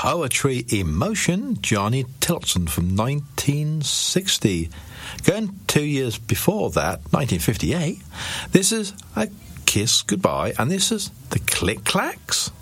Poetry Emotion, Johnny Tillotson from 1960. Going 2 years before that, 1958, this is A Kiss Goodbye, and this is the Click Clacks.